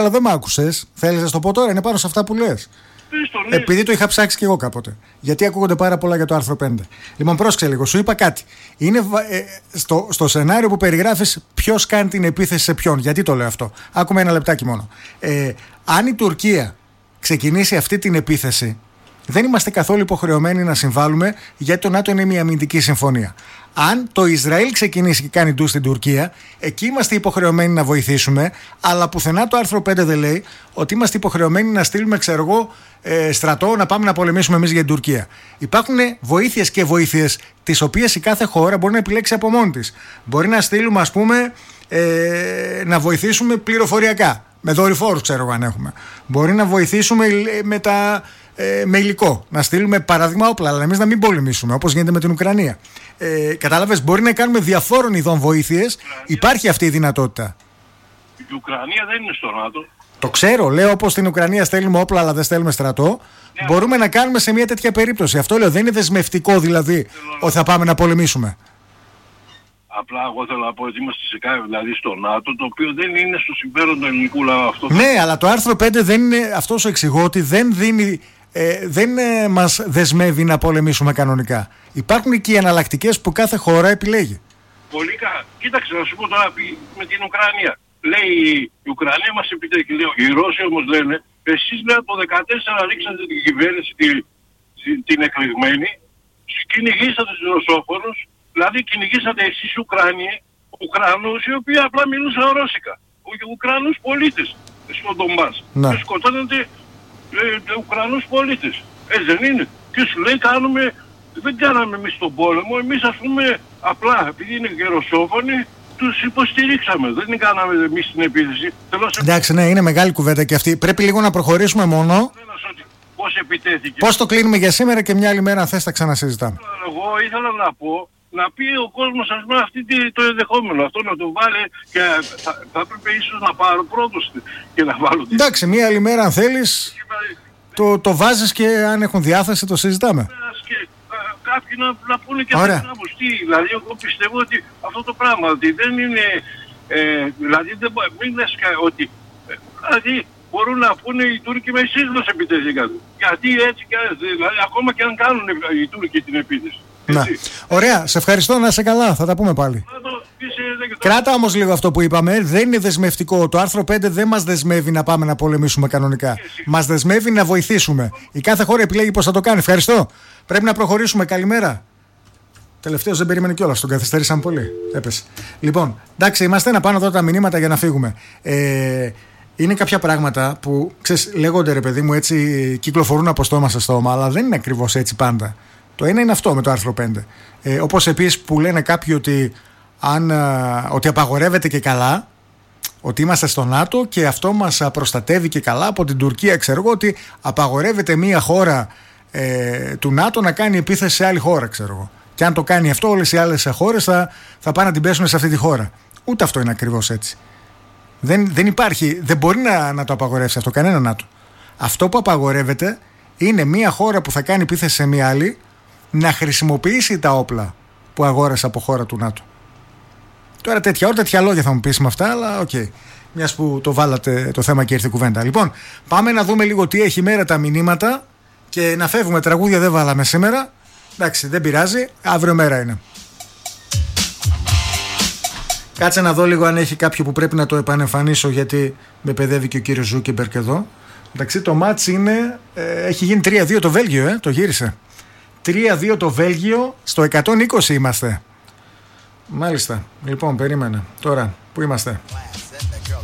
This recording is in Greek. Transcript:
Αλλά δεν μ' άκουσες. Θέλεις να το πω τώρα, είναι πάνω σε αυτά που λες. Ναι. Επειδή το είχα ψάξει και εγώ κάποτε. Γιατί ακούγονται πάρα πολλά για το άρθρο 5. Λοιπόν, πρόσεξε λίγο, σου είπα κάτι. Είναι στο σενάριο που περιγράφεις ποιος κάνει την επίθεση σε ποιον. Γιατί το λέω αυτό. Άκουμε ένα λεπτάκι μόνο. Αν η Τουρκία ξεκινήσει αυτή την επίθεση, δεν είμαστε καθόλου υποχρεωμένοι να συμβάλλουμε, γιατί το ΝΑΤΟ είναι μια αμυντική συμφωνία. Αν το Ισραήλ ξεκινήσει και κάνει ντου στην Τουρκία, εκεί είμαστε υποχρεωμένοι να βοηθήσουμε, αλλά πουθενά το άρθρο 5 δεν λέει ότι είμαστε υποχρεωμένοι να στείλουμε, ξέρω εγώ, στρατό να πάμε να πολεμήσουμε εμείς για την Τουρκία. Υπάρχουν βοήθειες και βοήθειες, τις οποίες η κάθε χώρα μπορεί να επιλέξει από μόνη της. Μπορεί να στείλουμε, ας πούμε, να βοηθήσουμε πληροφοριακά, με δορυφόρους, ξέρω εγώ, αν έχουμε. Μπορεί να βοηθήσουμε με υλικό. Να στείλουμε παράδειγμα όπλα, αλλά εμείς να μην πολεμήσουμε, όπως γίνεται με την Ουκρανία. Κατάλαβες, μπορεί να κάνουμε διαφόρων ειδών βοήθειες. Υπάρχει αυτή η δυνατότητα. Η Ουκρανία δεν είναι στο ΝΑΤΟ. Το ξέρω, λέω, όπως στην Ουκρανία στέλνουμε όπλα, αλλά δεν στέλνουμε στρατό. Ναι, μπορούμε να κάνουμε σε μια τέτοια περίπτωση. Αυτό λέω, δεν είναι δεσμευτικό δηλαδή ότι θα πάμε να πολεμήσουμε. Απλά εγώ θέλω να πω ότι είμαστε σε κάτι, δηλαδή στο ΝΑΤΟ, το οποίο δεν είναι στο συμφέρον του ελληνικού λαού αυτό. Ναι, αλλά το άρθρο 5 δεν είναι, αυτό σου εξηγώ, ότι δεν δίνει. Δεν μας δεσμεύει να πολεμήσουμε κανονικά. Υπάρχουν και οι εναλλακτικές που κάθε χώρα επιλέγει. Πολύ καλά. Κοίταξε να σου πω τώρα με την Ουκρανία. Λέει η Ουκρανία μας επιτέχει. Λέω, οι Ρώσοι όμως λένε, εσείς λέει από το 2014 ρίξατε την κυβέρνηση την εκλεγμένη, κυνηγήσατε τους ρωσόφωνους, δηλαδή κυνηγήσατε εσείς Ουκρανούς οι οποίοι απλά μιλούσαν ρώσικα. Ουκρανούς πολίτες στον Ντομπάς. Και σκοτώνατε Ουκρανούς πολίτες. Έτσι δεν είναι? Και σου λέει δεν κάναμε εμείς τον πόλεμο, εμείς ας πούμε απλά επειδή είναι γεροσόφωνοι τους υποστηρίξαμε. Δεν κάναμε εμείς την επίθεση. Εντάξει, ναι, είναι μεγάλη κουβέντα και αυτή. Πρέπει λίγο να προχωρήσουμε μόνο. Πώς επιτέθηκε. Πώς το κλείνουμε για σήμερα και μια άλλη μέρα αν θες τα ξανασυζητάμε. Εγώ ήθελα να πω, να πει ο κόσμος ας πούμε το ενδεχόμενο. Αυτό να το βάλει και θα έπρεπε ίσως να πάρω πρώτος και να βάλω. Εντάξει, μια άλλη μέρα αν θέλεις το βάζεις και αν έχουν διάθεση το συζητάμε. Κάποιοι να πούνε και αυτήν την άποψη. Δηλαδή εγώ πιστεύω ότι αυτό το πράγμα ότι δεν είναι, δηλαδή μην λες ότι, δηλαδή μπορούν να πούνε οι Τούρκοι με εσείς μας επιτέθηκαν. Γιατί έτσι και δηλαδή ακόμα και αν κάνουν οι Τούρκοι την επίθεση. Να. Ωραία, σε ευχαριστώ, να είσαι καλά, θα τα πούμε πάλι. Κράτα όμως λίγο αυτό που είπαμε, δεν είναι δεσμευτικό. Το άρθρο 5 δεν μας δεσμεύει να πάμε να πολεμήσουμε κανονικά. Μας δεσμεύει να βοηθήσουμε. Η κάθε χώρα επιλέγει πώς θα το κάνει. Ευχαριστώ. Πρέπει να προχωρήσουμε. Καλημέρα. Τελευταίος δεν περίμενε κιόλας, τον καθυστερήσαμε πολύ. Έπεσε. Λοιπόν, εντάξει, είμαστε να πάνω εδώ τα μηνύματα για να φύγουμε. Είναι κάποια πράγματα που ξέρεις, λέγονται ρε παιδί μου έτσι, κυκλοφορούν από στόμα σε στόμα, αλλά δεν είναι ακριβώς έτσι πάντα. Το ένα είναι αυτό με το άρθρο 5. Όπως επίσης που λένε κάποιοι ότι απαγορεύεται και καλά, ότι είμαστε στο ΝΑΤΟ και αυτό μας προστατεύει και καλά από την Τουρκία. Ξέρω εγώ ότι απαγορεύεται μια χώρα του ΝΑΤΟ να κάνει επίθεση σε άλλη χώρα, ξέρω εγώ. Και αν το κάνει αυτό, όλες οι άλλες χώρες θα πάνε να την πέσουν σε αυτή τη χώρα. Ούτε αυτό είναι ακριβώς έτσι. Δεν υπάρχει, δεν μπορεί να το απαγορεύσει αυτό κανένα ΝΑΤΟ. Αυτό που απαγορεύεται είναι μια χώρα που θα κάνει επίθεση σε μια άλλη να χρησιμοποιήσει τα όπλα που αγόρασε από χώρα του ΝΑΤΟ. Τώρα τέτοια λόγια θα μου πεις με αυτά, αλλά οκ. Μιας που το βάλατε το θέμα και ήρθε κουβέντα. Λοιπόν, πάμε να δούμε λίγο τι έχει η μέρα, τα μηνύματα και να φεύγουμε. Τραγούδια δεν βάλαμε σήμερα. Εντάξει, δεν πειράζει. Αύριο μέρα είναι. Κάτσε να δω λίγο αν έχει κάποιο που πρέπει να το επανεμφανίσω, γιατί με παιδεύει και ο κύριος Ζούκεμπερκ εδώ. Εντάξει, το μάτς είναι, έχει γίνει 3-2 το Βέλγιο, το γύρισε. 3-2 το Βέλγιο, στο 120 είμαστε. Μάλιστα, λοιπόν, περίμενε. Τώρα, πού είμαστε?